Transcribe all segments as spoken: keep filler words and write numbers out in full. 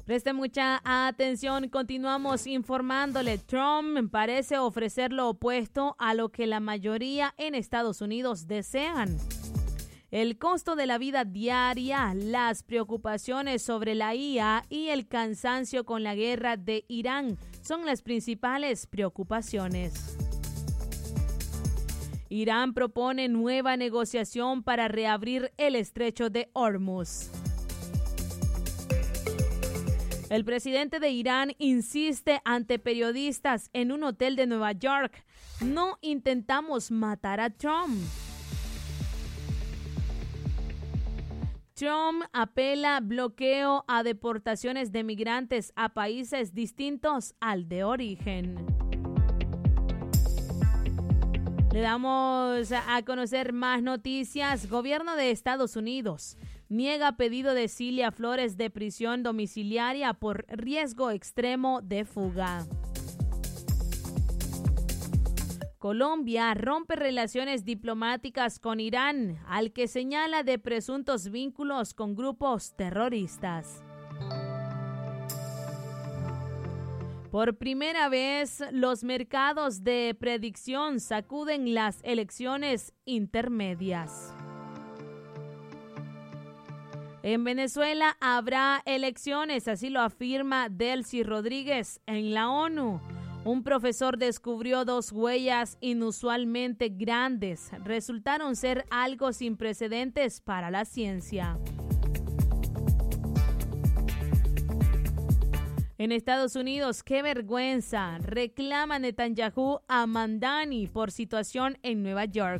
Preste mucha atención, continuamos informándole. Trump parece ofrecer lo opuesto a lo que la mayoría en Estados Unidos desean. El costo de la vida diaria, las preocupaciones sobre la I A y el cansancio con la guerra de Irán son las principales preocupaciones. Irán propone nueva negociación para reabrir el estrecho de Hormuz. El presidente de Irán insiste ante periodistas en un hotel de Nueva York: no intentamos matar a Trump. Trump apela bloqueo a deportaciones de migrantes a países distintos al de origen. Le damos a conocer más noticias. Gobierno de Estados Unidos niega pedido de Cilia Flores de prisión domiciliaria por riesgo extremo de fuga. Colombia rompe relaciones diplomáticas con Irán, al que señala de presuntos vínculos con grupos terroristas. Por primera vez, los mercados de predicción sacuden las elecciones intermedias. En Venezuela habrá elecciones, así lo afirma Delcy Rodríguez en la ONU. Un profesor descubrió dos huellas inusualmente grandes. Resultaron ser algo sin precedentes para la ciencia. En Estados Unidos, ¡qué vergüenza! Reclama Netanyahu a Mamdani por situación en Nueva York.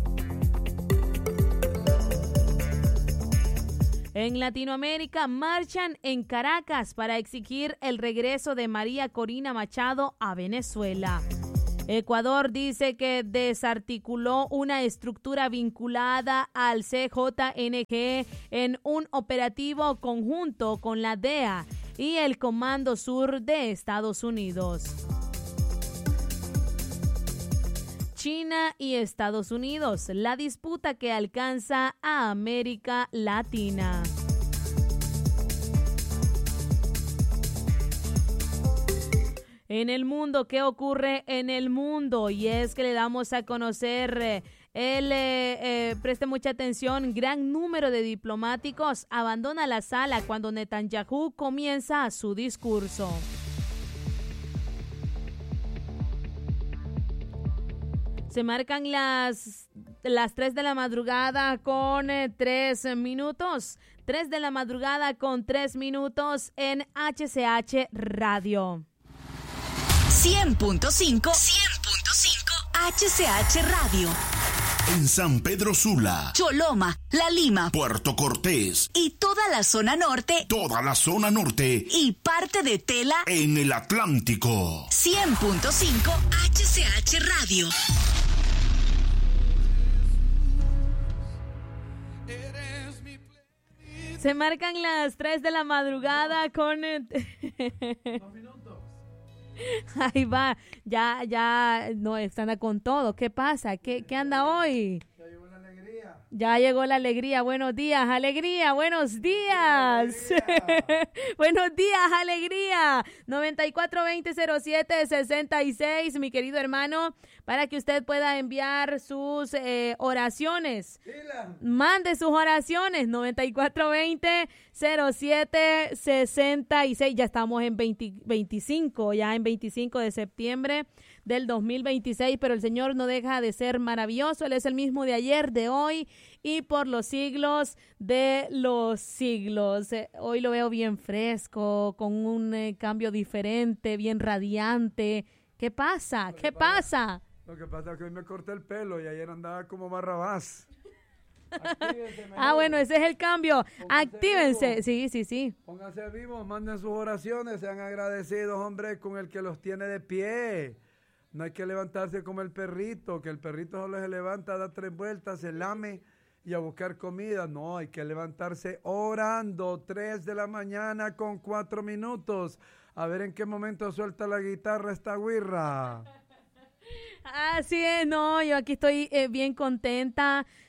En Latinoamérica, marchan en Caracas para exigir el regreso de María Corina Machado a Venezuela. Ecuador dice que desarticuló una estructura vinculada al C J N G en un operativo conjunto con la D E A y el Comando Sur de Estados Unidos. China y Estados Unidos, la disputa que alcanza a América Latina. En el mundo, ¿qué ocurre en el mundo? Y es que le damos a conocer, eh, el, eh, eh, preste mucha atención, gran número de diplomáticos abandona la sala cuando Netanyahu comienza su discurso. Se marcan las, las tres de la madrugada con eh, tres minutos. tres de la madrugada con tres minutos en H C H Radio. cien punto cinco. cien punto cinco. H C H Radio. En San Pedro Sula, Choloma, La Lima, Puerto Cortés y toda la zona norte. Toda la zona norte Y parte de Tela en el Atlántico. cien punto cinco H C H Radio. Se marcan las tres de la madrugada con... Dos minutos. Ahí va, ya, ya, no, están con todo. ¿Qué pasa? ¿Qué, qué anda hoy? Ya llegó la alegría. Ya llegó la alegría. Buenos días, alegría. Buenos días. Alegría. Buenos días, alegría. noventa y cuatro veinte cero siete sesenta y seis, mi querido hermano, para que usted pueda enviar sus eh, oraciones. Dila. Mande sus oraciones, noventa y cuatro veinte cero siete sesenta y seis. Ya estamos en veinte, veinticinco, ya en veinticinco de septiembre del dos mil veintiséis, pero el Señor no deja de ser maravilloso. Él es el mismo de ayer, de hoy y por los siglos de los siglos. Eh, hoy lo veo bien fresco, con un eh, cambio diferente, bien radiante. ¿Qué pasa? ¿Qué pasa? Lo que pasa es que hoy me corté el pelo y ayer andaba como Barrabás. Actívense mejor. Ah, bueno, ese es el cambio. Pónganse Actívense. vivos. Sí, sí, sí. Pónganse vivos, manden sus oraciones, sean agradecidos, hombre, con el que los tiene de pie. No hay que levantarse como el perrito, que el perrito solo se levanta, da tres vueltas, se lame y a buscar comida. No, hay que levantarse orando, tres de la mañana con cuatro minutos. A ver en qué momento suelta la guitarra esta guirra. Así es, no, yo aquí estoy eh, bien contenta.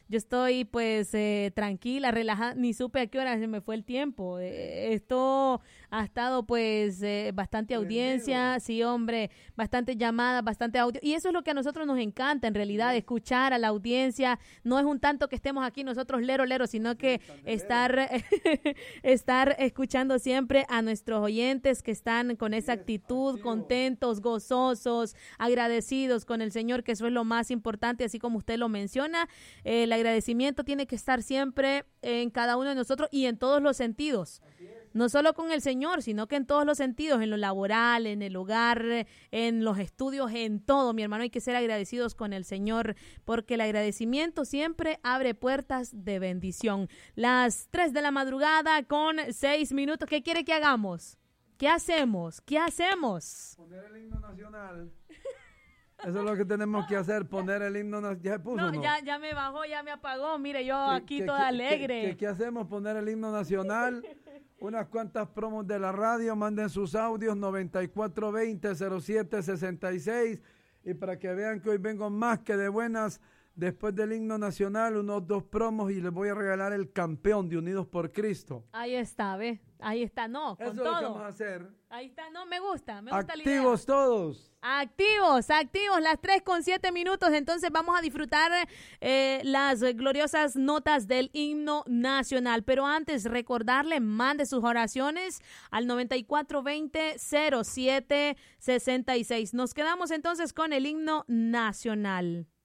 yo estoy pues eh, tranquila, relajada, ni supe a qué hora se me fue el tiempo. Eh, esto ha estado pues eh, bastante audiencia, sí hombre, bastante llamadas, bastante audio. Y eso es lo que a nosotros nos encanta en realidad, sí. escuchar a la audiencia. No es un tanto que estemos aquí nosotros lero, lero, sino que sí, estar, estar escuchando siempre a nuestros oyentes que están con esa sí, actitud, activo. contentos, gozosos, agradecidos con el Señor, que eso es lo más importante, así como usted lo menciona. Eh, el agradecimiento tiene que estar siempre en cada uno de nosotros y en todos los sentidos. No solo con el Señor, sino que en todos los sentidos, en lo laboral, en el hogar, en los estudios, en todo, mi hermano. Hay que ser agradecidos con el Señor, porque el agradecimiento siempre abre puertas de bendición. Las tres de la madrugada con seis minutos. ¿Qué quiere que hagamos? ¿Qué hacemos? ¿Qué hacemos? Poner el himno nacional. Eso es lo que tenemos que hacer, poner el himno nacional. ¿Ya se puso, no, no? Ya, ya me bajó, ya me apagó. Mire, yo ¿Qué, aquí qué, toda qué, alegre. ¿qué, qué, qué hacemos? Poner el himno nacional. Unas cuantas promos de la radio, manden sus audios noventa y cuatro veinte cero siete sesenta y seis y para que vean que hoy vengo más que de buenas después del himno nacional, unos dos promos y les voy a regalar el campeón de Unidos por Cristo. Ahí está, ve, ahí está, no, con Eso todo. es lo que vamos a hacer. Ahí está, no, me gusta, me gusta la idea. Activos todos. Activos, activos, las tres con siete minutos. Entonces vamos a disfrutar eh, las gloriosas notas del himno nacional. Pero antes, recordarle, mande sus oraciones al noventa y cuatro veinte cero siete sesenta y seis. Nos quedamos entonces con el himno nacional.